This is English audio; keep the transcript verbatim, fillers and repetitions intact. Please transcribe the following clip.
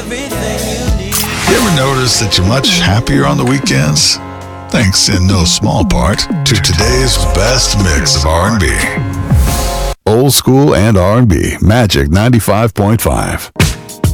You ever notice that you're much happier on the weekends? Thanks in no small part to today's best mix of R and B. Old school and R and B. Magic ninety-five point five.